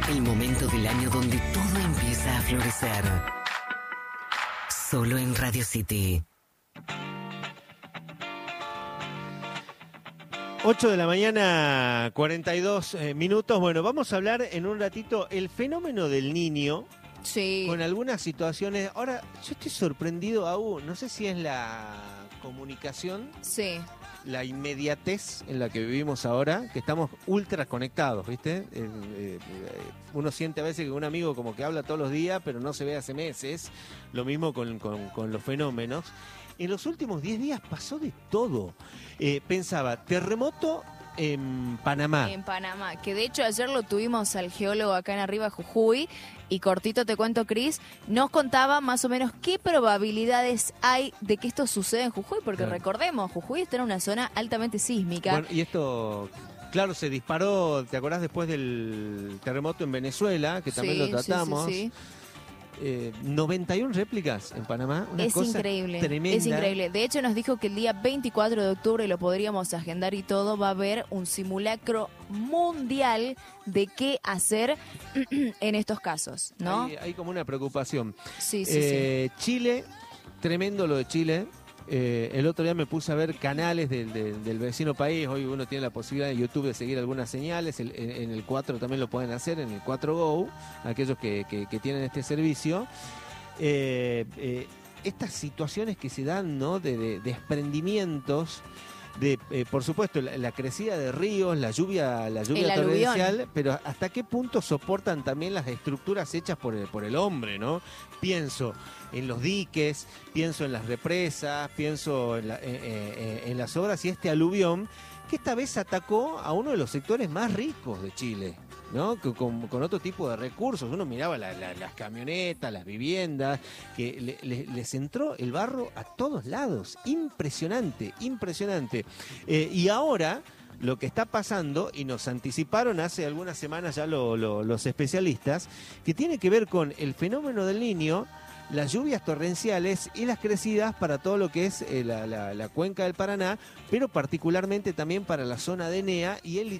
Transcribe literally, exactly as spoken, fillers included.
El momento del año donde todo empieza a florecer. Solo en Radio City. ocho de la mañana, cuarenta y dos eh, minutos. Bueno, vamos a hablar en un ratito el fenómeno del niño. Sí. Con algunas situaciones. Ahora, yo estoy sorprendido aún. No sé si es la comunicación. Sí. La inmediatez en la que vivimos ahora, que estamos ultra conectados, ¿viste? Eh, eh, uno siente a veces que un amigo como que habla todos los días, pero no se ve hace meses. Lo mismo con, con, con los fenómenos. En los últimos diez días pasó de todo. Eh, pensaba, terremoto en Panamá. En Panamá, que de hecho ayer lo tuvimos al geólogo acá en arriba, Jujuy, y cortito te cuento, Cris, nos contaba más o menos qué probabilidades hay de que esto suceda en Jujuy, porque Claro. recordemos, Jujuy está en una zona altamente sísmica. Bueno, y esto, claro, se disparó, ¿te acordás después del terremoto en Venezuela, que también Sí, lo sí, sí, tratamos? sí. Eh, noventa y una réplicas en Panamá, una Es cosa increíble, tremenda. es increíble. De hecho, nos dijo que el día veinticuatro de octubre, lo podríamos agendar y todo, va a haber un simulacro mundial de qué hacer en estos casos, ¿no? Hay, hay como una preocupación. Sí, sí, Eh, Chile, tremendo lo de Chile. Eh, el otro día me puse a ver canales del, del, del vecino país. Hoy uno tiene la posibilidad en YouTube de seguir algunas señales. El, en, en el cuatro también lo pueden hacer, en el cuatro Go, aquellos que, que, que tienen este servicio. Eh, eh, estas situaciones que se dan, ¿no? De, de desprendimientos. De, eh, por supuesto, la, la crecida de ríos, la lluvia, la lluvia El torrencial, aluvión. pero hasta qué punto soportan también las estructuras hechas por el, por el hombre, ¿no? Pienso en los diques, pienso en las represas, pienso en, la- eh, eh, en las obras y este aluvión que esta vez atacó a uno de los sectores más ricos de Chile, ¿no? Que Con, con otro tipo de recursos. Uno miraba la- la- las camionetas, las viviendas, que le- le- les entró el barro a todos lados. Impresionante, impresionante. Eh, y ahora lo que está pasando, y nos anticiparon hace algunas semanas ya lo- lo- los especialistas, que tiene que ver con el fenómeno del Niño, las lluvias torrenciales y las crecidas para todo lo que es eh, la, la- la cuenca del Paraná, pero particularmente también para la zona de Enea y el